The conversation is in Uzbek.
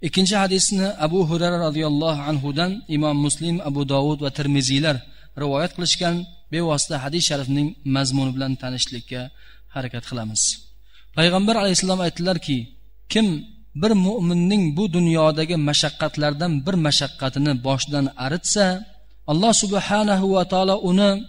Ikkinchi hadisni Abu Hurayra radhiyallohu anhudan Imom Muslim, Abu Dovud va Tirmiziylar rivoyat qilishgan bevosita hadis sharifning mazmuni bilan tanishlikka harakat qilamiz. Payg'ambar alayhisalom aytdilarki, kim bir mu'minning bu dunyodagi mashaqqatlardan bir mashaqqatini boshidan aritsa, Alloh subhanahu va taolo uni